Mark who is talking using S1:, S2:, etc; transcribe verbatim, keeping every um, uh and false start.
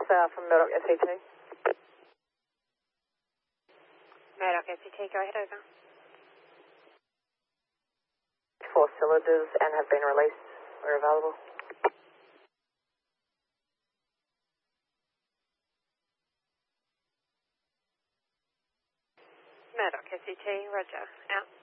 S1: uh, from Murdoch S C T.
S2: Murdoch S C T, go ahead, over.
S1: Four cylinders and have been released. We're available.
S2: Murdoch S C T, roger, out.